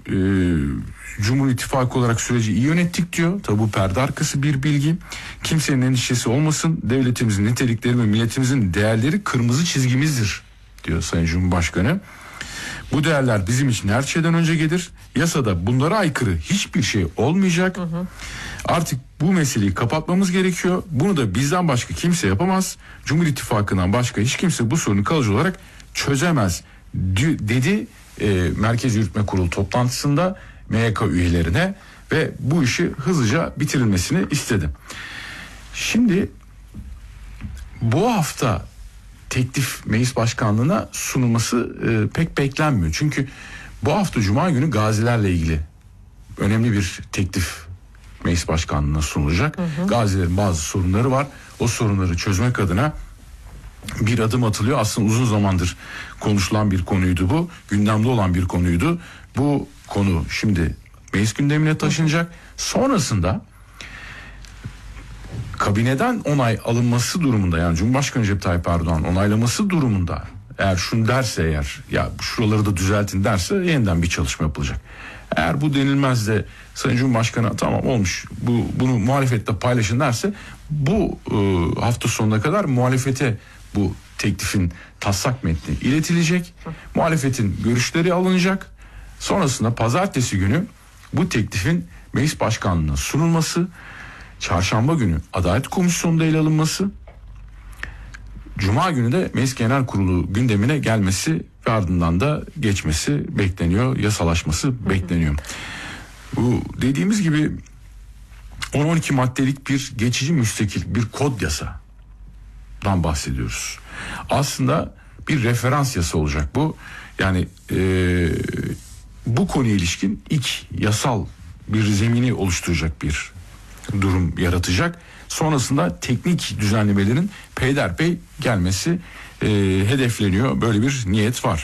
Cumhur İttifakı olarak süreci iyi yönettik diyor. Tabi bu perde arkası bir bilgi. Kimsenin endişesi olmasın. Devletimizin nitelikleri ve milletimizin değerleri kırmızı çizgimizdir diyor Sayın Cumhurbaşkanı. Bu değerler bizim için her şeyden önce gelir. Yasada bunlara aykırı hiçbir şey olmayacak. Artık bu meseleyi kapatmamız gerekiyor. Bunu da bizden başka kimse yapamaz. Cumhur İttifakı'ndan başka hiç kimse bu sorunu kalıcı olarak çözemez dedi Merkez Yürütme Kurulu toplantısında MYK üyelerine ve bu işi hızlıca bitirilmesini istedi. Şimdi bu hafta teklif meclis başkanlığına sunulması pek beklenmiyor. Çünkü bu hafta Cuma günü gazilerle ilgili önemli bir teklif meclis başkanlığına sunulacak. Gazilerin bazı sorunları var. O sorunları çözmek adına bir adım atılıyor. Aslında uzun zamandır konuşulan bir konuydu bu. Gündemde olan bir konuydu. Bu konu şimdi meclis gündemine taşınacak. Sonrasında kabineden onay alınması durumunda, yani Cumhurbaşkanı Recep Tayyip Erdoğan onaylaması durumunda, eğer şunu derse, eğer ya şuraları da düzeltin derse yeniden bir çalışma yapılacak. Eğer bu denilmez de Sayın Cumhurbaşkanı tamam olmuş bunu muhalefetle paylaşın derse bu hafta sonuna kadar muhalefete bu teklifin taslak metni iletilecek. Muhalefetin görüşleri alınacak. Sonrasında pazartesi günü bu teklifin meclis başkanlığına sunulması, çarşamba günü Adalet Komisyonu'nda ele alınması, Cuma günü de Meclis Genel Kurulu gündemine gelmesi ve ardından da geçmesi bekleniyor, yasalaşması bekleniyor. Bu dediğimiz gibi 10-12 maddelik bir geçici müstakil bir kod yasadan bahsediyoruz. Aslında bir referans yasa olacak bu. Yani bu konuya ilişkin ilk yasal bir zemini oluşturacak bir durum yaratacak. Sonrasında teknik düzenlemelerin peyderpey gelmesi hedefleniyor. Böyle bir niyet var.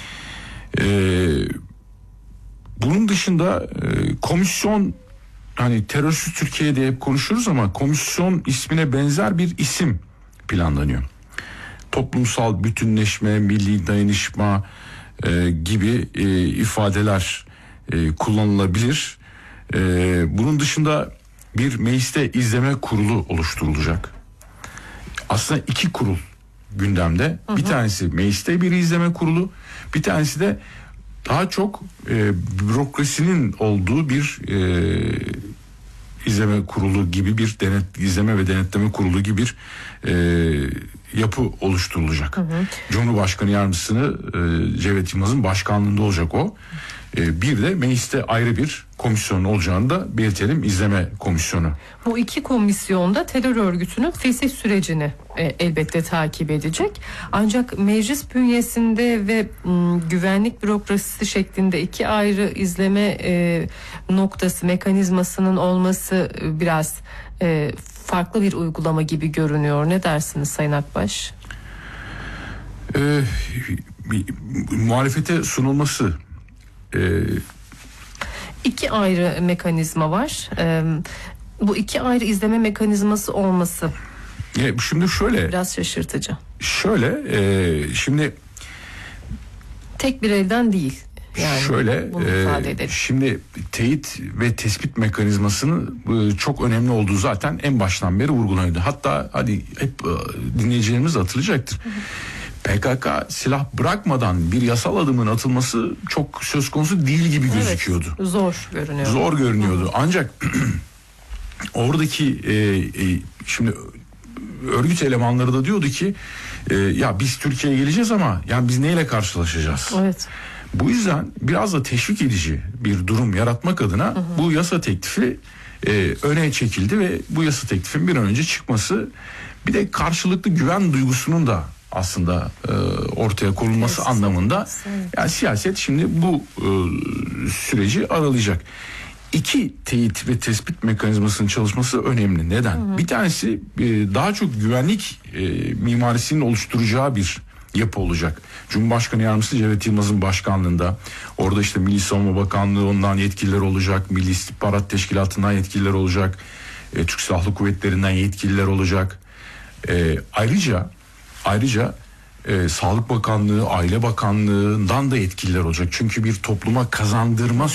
Bunun dışında komisyon, hani terörsüz Türkiye'de hep konuşuruz ama komisyon ismine benzer bir isim planlanıyor. Toplumsal bütünleşme, milli dayanışma gibi ifadeler kullanılabilir. Bunun dışında bir mecliste izleme kurulu oluşturulacak. Aslında iki kurul gündemde. Bir tanesi mecliste bir izleme kurulu, bir tanesi de daha çok bürokrasinin olduğu bir izleme kurulu gibi bir izleme ve denetleme kurulu gibi bir yapı oluşturulacak. Cumhurbaşkanı Yardımcısını Cevdet Yılmaz'ın başkanlığında olacak o. Bir de mecliste ayrı bir komisyon olacağını da belirtelim, izleme komisyonu. Bu iki komisyonda terör örgütünün fesih sürecini elbette takip edecek. Ancak meclis bünyesinde ve güvenlik bürokrasisi şeklinde iki ayrı izleme noktası, mekanizmasının olması biraz farklı bir uygulama gibi görünüyor. Ne dersiniz Sayın Akbaş? Muhalefete sunulması. İki ayrı mekanizma var. Bu iki ayrı izleme mekanizması olması. Şimdi şöyle. Biraz şaşırtıcı. Şimdi tek bir elden değil. Yani şöyle. Şimdi teyit ve tespit mekanizmasının çok önemli olduğu zaten en baştan beri vurgulanıyordu. Hatta hep dinleyicilerimiz hatırlayacaktır. PKK silah bırakmadan bir yasal adımın atılması çok söz konusu değil gibi gözüküyordu. Evet, zor görünüyordu. Ancak oradaki şimdi örgüt elemanları da diyordu ki ya biz Türkiye'ye geleceğiz ama yani biz neyle karşılaşacağız? Evet. Bu yüzden biraz da teşvik edici bir durum yaratmak adına bu yasa teklifi öne çekildi ve bu yasa teklifinin bir an önce çıkması, bir de karşılıklı güven duygusunun da aslında ortaya konulması anlamında. Yani siyaset şimdi bu süreci aralayacak. İki teyit ve tespit mekanizmasının çalışması önemli. Neden? Bir tanesi daha çok güvenlik mimarisinin oluşturacağı bir yapı olacak. Cumhurbaşkanı Yardımcısı Cevdet Yılmaz'ın başkanlığında. Orada işte Milli Savunma Bakanlığı, ondan yetkililer olacak. Milli İstihbarat Teşkilatı'ndan yetkililer olacak. Türk Silahlı Kuvvetleri'nden yetkililer olacak. Ayrıca Sağlık Bakanlığı, Aile Bakanlığı'ndan da yetkililer olacak. Çünkü bir topluma kazandırma